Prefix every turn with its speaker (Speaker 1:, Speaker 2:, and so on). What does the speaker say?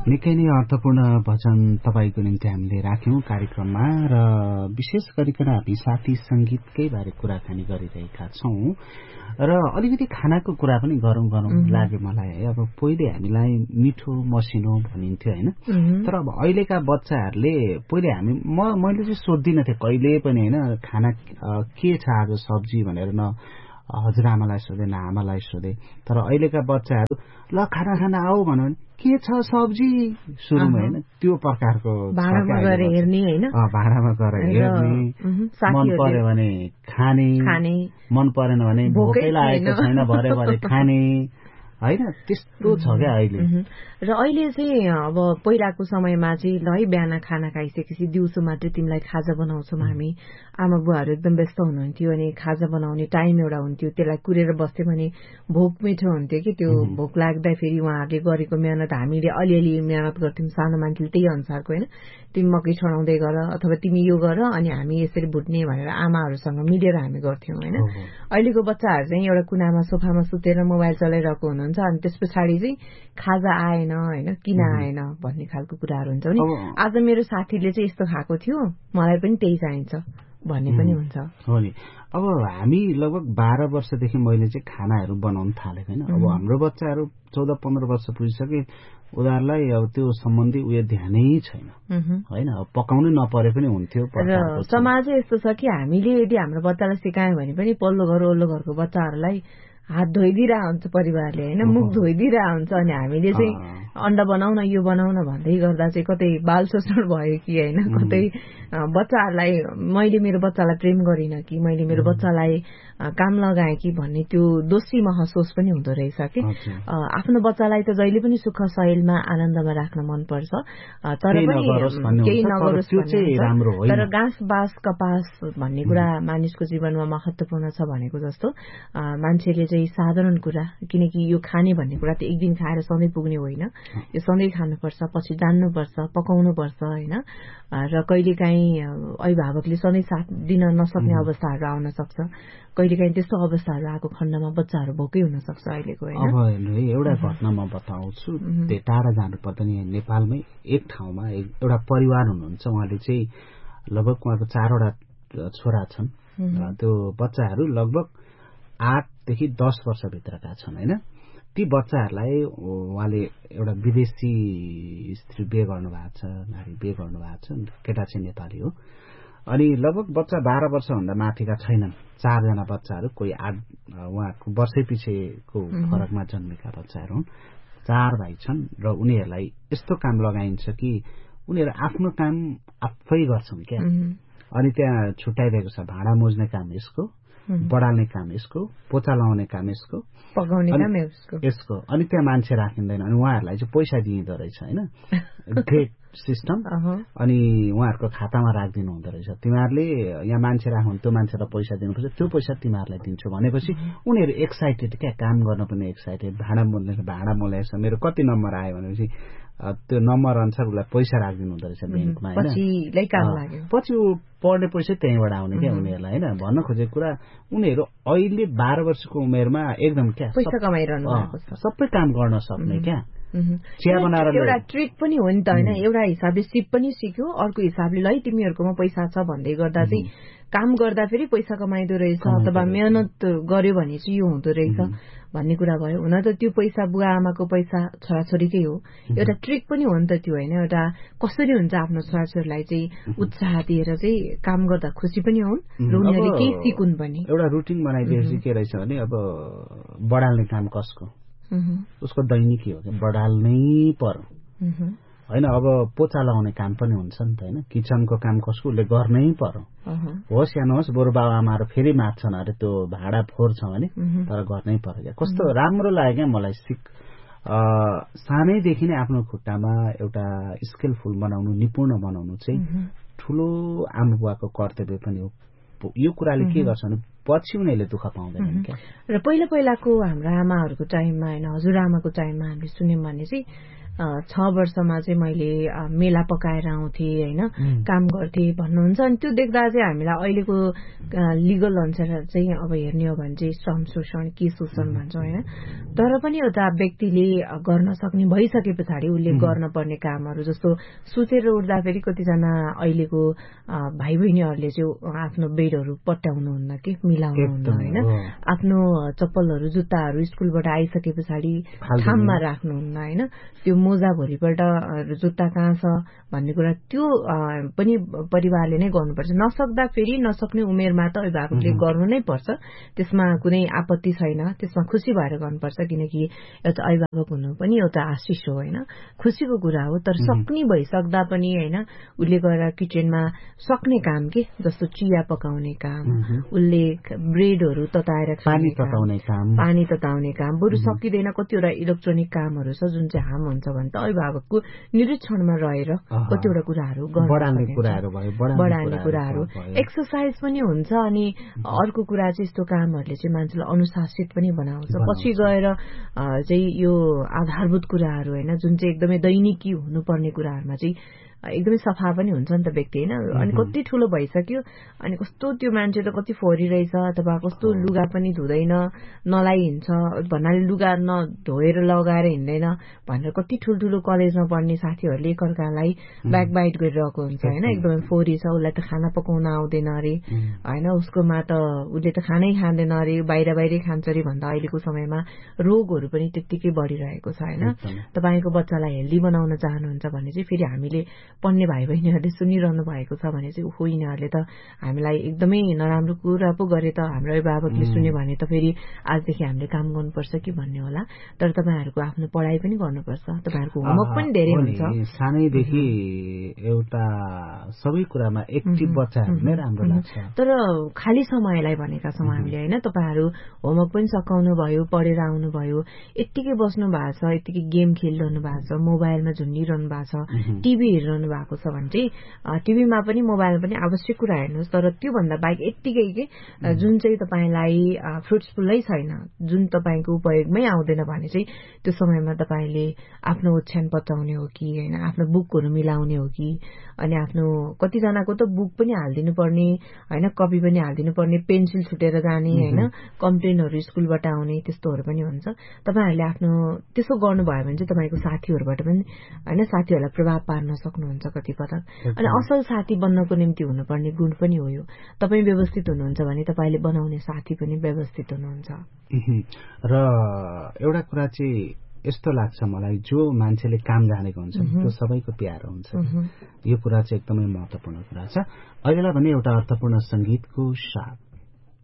Speaker 1: निकै नै अर्थपूर्ण भजन तपाईको निम्ति हामीले राख्यौं कार्यक्रममा र विशेष गरिकन हामी साथी संगीतकै बारे कुराकानी गरिरहेका छौं र अलिकति खानाको कुरा पनि गरौं लाग्यो मलाई है। अब पहिले हामीलाई मिठो मसिनो भनिन्थ्यो हैन, तर अब अहिलेका बच्चाहरूले पहिले मैले चाहिँ सोध्दिन थिएँ कहिले पनि हैन खाना के छ आज सब्जी भनेर न हजुरआमालाई सोधे न आमालाई सोधे। तर अहिलेका बच्चाहरू ल खाना खाना आऊ भन्यो भने के छ सब्जी सुरुमा हैन त्यो प्रकारको
Speaker 2: भाडामा गएर हेर्ने हैन,
Speaker 1: भाडामा गएर हेर्ने, मन पर्यो भने खाने, मन परेन भने भोकै लागेको छैन भरे भरे खाने हैन, त्यस्तो छ क्या अहिले।
Speaker 2: र अहिले चाहिँ अब पहिलाको समयमा चाहिँ ल है बिहान खाना खाइसकेपछि दिउँसो मात्रै तिमीलाई खाजा बनाउँछौँ हामी, आमा बुवाहरू एकदम व्यस्त हुनुहुन्थ्यो अनि खाजा बनाउने टाइम एउटा हुन्थ्यो, त्यसलाई कुरेर बस्थ्यो भने भोक मिठो हुन्थ्यो कि त्यो भोक लाग्दा फेरि उहाँहरूले गरेको मेहनत हामीले अलिअलि मेहनत गर्थ्यौँ, सानो मान्छेले त्यही अनुसारको होइन, तिमी मकै छडाउँदै गर अथवा तिमी यो गर अनि हामी यसरी भुट्ने भनेर आमाहरूसँग मिलेर हामी गर्थ्यौँ होइन। अहिलेको बच्चाहरू चाहिँ एउटा कुनामा सोफामा सुतेर मोबाइल चलाइरहेको हुनुहुन्छ अनि त्यस पछाडि चाहिँ खाजा आएन होइन, किन आएन भन्ने खालको कुराहरू हुन्छ नि। आज मेरो साथीले चाहिँ यस्तो खाएको थियो मलाई पनि त्यही चाहिन्छ भन्ने पनि हुन्छ
Speaker 1: हो नि। अब हामी लगभग 12 वर्षदेखि मैले चाहिँ खानाहरू बनाउन थालेको होइन। अब हाम्रो बच्चाहरू 14-15 वर्ष पुगिसके उनीहरूलाई अब त्यो सम्बन्धी उयो ध्यानै छैन होइन। अब पकाउनै नपरे पनि हुन्थ्यो।
Speaker 2: र समाज यस्तो छ कि हामीले यदि हाम्रो बच्चालाई सिकायौँ भने पनि पल्लो घर ओल्लो घरको बच्चाहरूलाई हात धोइदिरहेको हुन्छ परिवारले होइन, मुख धोइदिरहेको हुन्छ अनि हामीले चाहिँ अन्डा बनाउन यो बनाउन भन्दै गर्दा चाहिँ कतै बाल शोषण भयो कि होइन, कतै बच्चाहरूलाई मैले मेरो बच्चालाई प्रेम गरिनँ कि मैले मेरो बच्चालाई काम लगाएँ कि भन्ने त्यो दोषी महसुस पनि हुँदो रहेछ कि। आफ्नो बच्चालाई त जहिले पनि सुख सहेलमा आनन्दमा राख्न मनपर्छ, तर पनि केही नगरोस् भन्ने, तर घाँस बाँस कपास भन्ने कुरा मानिसको जीवनमा महत्वपूर्ण छ भनेको जस्तो मान्छेले चाहिँ साधारण कुरा, किनकि यो खाने भन्ने कुरा त एक दिन खाएर सधैँ पुग्ने होइन, यो सधैँ खानुपर्छ, पछि जान्नुपर्छ, पकाउनुपर्छ होइन। र कहिलेकाहीँ अभिभावकले सधैँ साथ दिन नसक्ने अवस्थाहरू आउन सक्छ, कहिलेकाहीँ त्यस्तो अवस्थाहरू आएको खण्डमा बच्चाहरू भोकै हुन सक्छ अहिलेको होइन।
Speaker 1: अब हेर्नु है एउटा घटना म बताउँछु, टाढा जानु पर्दैन, नेपालमै एक ठाउँमा एउटा परिवार हुनुहुन्छ, उहाँले चाहिँ लगभग उहाँको 4वटा छोरा छन्, त्यो बच्चाहरू लगभग 8 देखि 10 वर्षभित्रका छन् होइन। ती बच्चाहरूलाई उहाँले एउटा विदेशी स्त्री बिहे गर्नुभएको छ, नारी बिहे गर्नुभएको छ, केटा चाहिँ नेपाली हो। अनि लगभग बच्चा 12 वर्षभन्दा माथिका छैनन्, 4 जना बच्चाहरू, कोही 8 उहाँको वर्षै पछिको फरकमा जन्मेका बच्चाहरू हुन्, 4 भाइ छन् र उनीहरूलाई यस्तो काम लगाइन्छ कि उनीहरू आफ्नो काम आफै गर्छन् क्या। अनि त्यहाँ छुट्याइदिएको छ भाँडा मोज्ने काम यसको, बढाल्ने काम यसको, पोचा लगाउने काम यसको,
Speaker 2: पकाउने काम
Speaker 1: यसको, अनि त्यहाँ मान्छे राखिँदैन। अनि उहाँहरूलाई चाहिँ पैसा दिइँदो रहेछ होइन, ग्रेड सिस्टम, अनि उहाँहरूको खातामा राखिदिनु हुँदो रहेछ, तिमीहरूले यहाँ मान्छे राख्नु त्यो मान्छेलाई पैसा दिनुपर्छ, त्यो पैसा तिमीहरूलाई दिन्छु भनेपछि उनीहरू एक्साइटेड क्या, काम गर्न पनि एक्साइटेड, भाँडा मोल्नेछ मेरो कति नम्बर आयो भनेपछि त्यो नम्बर अनुसार उसलाई पैसा राखिदिनु हुँदो रहेछ ब्याङ्कमा होइन। पछि ऊ पढ्ने पैसा त्यहीँबाट आउने क्या उनीहरूलाई होइन। भन्न खोजेको कुरा उनीहरू अहिले 12 वर्षको उमेरमा एकदम क्या
Speaker 2: पैसा कमाइरहनु भएको छ,
Speaker 1: सबै काम गर्न सक्ने क्या। चिया बनाएर
Speaker 2: एउटा ट्रिक पनि हो नि त होइन, एउटा हिसाबले सिप पनि सिक्यो, अर्को हिसाबले ल तिमीहरूकोमा पैसा छ भन्दै गर्दा चाहिँ काम गर्दा फेरि पैसा कमाइदो रहेछ, अथवा मेहनत गर्यो भने चाहिँ यो हुँदो रहेछ भन्ने कुरा भयो। हुन त त्यो पैसा बुवा आमाको पैसा छोराछोरीकै हो, एउटा ट्रिक पनि हो नि त त्यो होइन। एउटा कसरी हुन्छ आफ्नो छोराछोरीलाई चाहिँ उत्साह दिएर चाहिँ काम गर्दा खुसी पनि हुन् र उनीहरूले केही सिकुन् पनि।
Speaker 1: एउटा रुटिन बनाइदिएपछि के रहेछ भने अब बढाल्ने काम कसको, उसको दैनिकी हो कि बढाल्नै पर्यो होइन। अब पोचा लगाउने काम पनि हुन्छ नि त होइन, किचनको काम कसको उसले गर्नै पर्यो, होस् या नहोस्, बरु बाबा आमाहरू फेरि मार्छन् अरे त्यो भाँडा फोहोर छ भने, तर गर्नै पर्यो क्या। कस्तो राम्रो लाग्यो क्या मलाई, सानैदेखि नै आफ्नो खुट्टामा एउटा स्किलफुल बनाउनु, निपुण बनाउनु चाहिँ ठुलो आमा बुवाको कर्तव्य पनि हो। यो कुराले के गर्छ भने पछि उनीहरूले दुःख पाउँदैनन् क्या।
Speaker 2: र पहिलाको हाम्रो आमाहरूको टाइममा होइन, हजुरआमाको टाइममा हामीले सुन्यौँ भने चाहिँ 6 वर्षमा चाहिँ मैले मेला पकाएर आउँथे हैन, काम गर्थे भन्नुहुन्छ। अनि त्यो देख्दा चाहिँ हामीलाई अहिलेको लिगल अनुसार चाहिँ अब हेर्ने हो भने चाहिँ श्रम शोषण के शोषण भन्छौँ हैन। तर पनि एउटा व्यक्तिले गर्न सक्ने भइसके पछाडि उसले गर्न पर्ने कामहरू, जस्तो सुतेर उठ्दा फेरि कतिजना अहिलेको भाइ बहिनीहरूले चाहिँ आफ्नो बेडहरू पट्याउनुहुन्न कि मिलाउनुहुन्न हैन, आफ्नो चप्पलहरू जुत्ताहरू स्कुलबाट आइसके पछाडि ठाममा राख्नुहुन्न हैन, त्यो मोजा भोलिपल्ट जुत्ता कहाँ छ भन्ने कुरा त्यो पनि परिवारले नै गर्नुपर्छ। नसक्दा फेरि नसक्ने उमेरमा त अभिभावकले गर्नु नै पर्छ, त्यसमा कुनै आपत्ति छैन, त्यसमा खुसी भएर गर्नुपर्छ, किनकि एउटा अभिभावक हुनु पनि एउटा आशिष हो हैन, खुसीको कुरा हो। तर सक्ने भइसक्दा पनि हैन उसले गएर किचनमा सक्ने काम के, जस्तो चिया पकाउने काम, उसले ब्रेडहरू तताएर
Speaker 1: पानी तताउने
Speaker 2: काम, बरु सकिँदैन कतिवटा इलेक्ट्रोनिक कामहरू छ जुन चाहिँ हार्म हुन्छ भने त अभिभावकको निरीक्षणमा रहेर कतिवटा कुराहरू
Speaker 1: बढाउने
Speaker 2: कुराहरू एक्सर्साइज पनि हुन्छ। अनि अर्को कुरा चाहिँ यस्तो कामहरूले चाहिँ मान्छेलाई अनुशासित पनि बनाउँछ, पछि गएर चाहिँ यो आधारभूत कुराहरू हैन जुन चाहिँ एकदमै दैनिकी हुनुपर्ने कुराहरूमा चाहिँ एकदमै सफा पनि हुन्छ नि त व्यक्ति हैन। अनि कति ठुलो भइसक्यो अनि कस्तो त्यो मान्छे त कति फोहोरी रहेछ, अथवा कस्तो लुगा पनि धुँदैन नलाइ हिँड्छ भन्नाले लुगा नधोएर लगाएर हिँड्दैन भनेर कति ठुल्ठुलो कलेजमा पढ्ने साथीहरूले एकअर्कालाई ब्याकबाइट गरिरहेको हुन्छ हैन। एकदमै फोहोरी छ, उसलाई त खाना पकाउन आउँदैन अरे हैन, उसकोमा त उसले त खानै खाँदैन अरे, बाहिरै खान्छ अरे भन्दा अहिलेको समयमा रोगहरू पनि त्यत्तिकै बढिरहेको छ हैन। तपाईको बच्चालाई हेल्दी बनाउन चाहनुहुन्छ भने चाहिँ फेरि हामीले पढ्ने भाइ बहिनीहरूले सुनिरहनु भएको छ भने चाहिँ उखो यिनीहरूले त हामीलाई एकदमै नराम्रो कुरा पो गरे त हाम्रो अभिभावकले सुन्यो भने त फेरि आजदेखि हामीले काम गर्नुपर्छ कि भन्ने होला। तर तपाईहरुको आफ्नो पढाइ पनि गर्नुपर्छ, तपाईहरुको होमवर्क पनि धेरै हुन्छ।
Speaker 1: सानैदेखि एउटा सबै कुरामा एक्टिभ बच्चाहरु नै राम्रो लाग्छ।
Speaker 2: तर खाली समयलाई भनेका छौं हामीले हैन, तपाईहरु होमवर्क पनि सकाउनु भयो, पढेर आउनु भयो, यतिकै बस्नु भएको छ, यतिकै गेम खेलिरहनु भएको छ, मोबाइलमा झुन्डिरहनु भएको छ, टिभी हेरिरहनु भएको छ भने चाहिँ टिभीमा पनि मोबाइलमा पनि आवश्यक कुरा हेर्नुहोस्। तर त्यो भन्दा बाहेक यतिकै के जुन चाहिँ तपाईलाई फ्रुट्सफुलै छैन, जुन तपाईको उपयोगमै आउँदैन भने चाहिँ त्यो समयमा तपाईले आफ्नो ओछ्यान पचाउने हो कि हैन, आफ्नो बुकहरु मिलाउने हो कि, अनि आफ्नो कतिजनाको त बुक पनि हाल्दिनु पर्ने हैन, कपी पनि हाल्दिनु पर्ने, पेन्सिल छुटेर जाने हैन, कम्प्लेनहरु स्कुलबाट आउने, त्यस्तोहरु पनि हुन्छ। तपाईहरुले आफ्नो त्यसो गर्नु भयो भने चाहिँ तपाईको साथीहरुबाट पनि हैन साथीहरुलाई प्रभाव पार्न सक्नुहुन्छ कति पटक। अनि असल साथी बन्नको निम्ति हुनुपर्ने गुण पनि हो यो। तपाई व्यवस्थित हुनुहुन्छ भने तपाईले बनाउने साथी पनि व्यवस्थित हुनुहुन्छ।
Speaker 1: र एउटा कुरा चाहिँ यस्तो लाग्छ मलाई, जो मान्छेले काम जानेको हुन्छ त्यो सबैको प्यारो हुन्छ। यो कुरा चाहिँ एकदमै महत्त्वपूर्ण कुरा छ। अहिलेलाई भने एउटा अर्थपूर्ण संगीतको साथ